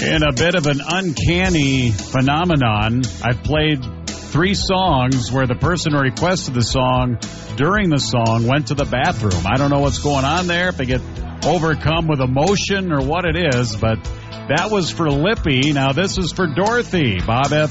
In a bit of an uncanny phenomenon, I've played 3 songs where the person who requested the song during the song went to the bathroom. I don't know what's going on there, if they get overcome with emotion or what it is, but that was for Lippy. Now this is for Dorothy. Bob FM.